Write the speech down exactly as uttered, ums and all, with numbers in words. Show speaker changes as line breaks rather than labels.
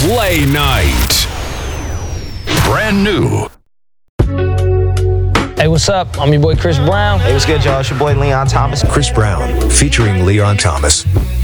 Play Night. Brand new.
Hey, what's up? I'm your boy Chris Brown.
Hey, what's good, y'all? It's your boy Leon Thomas.
Chris Brown, featuring Leon Thomas.